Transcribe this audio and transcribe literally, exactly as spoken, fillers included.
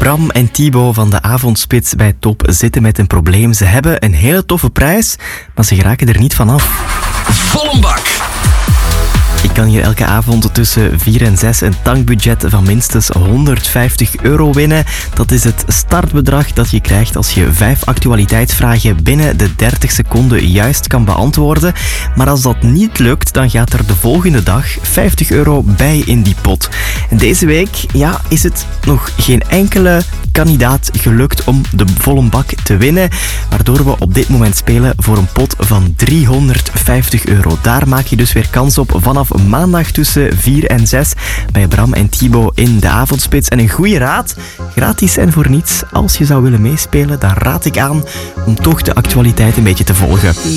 Bram en Thibaut van de Avondspits bij Top zitten met een probleem. Ze hebben een hele toffe prijs, maar ze geraken er niet vanaf. Volle bak! Ik kan hier elke avond tussen vier en zes een tankbudget van minstens honderdvijftig euro winnen. Dat is het startbedrag dat je krijgt als je vijf actualiteitsvragen binnen de dertig seconden juist kan beantwoorden. Maar als dat niet lukt, dan gaat er de volgende dag vijftig euro bij in die pot. En deze week ja, is het nog geen enkele kandidaat gelukt om de volle bak te winnen, waardoor we op dit moment spelen voor een pot van driehonderdvijftig euro. Daar maak je dus weer kans op vanaf maandag tussen vier en zes bij Bram en Thibaut in de Avondspits. En een goede raad, gratis en voor niets, als je zou willen meespelen, dan raad ik aan om toch de actualiteit een beetje te volgen.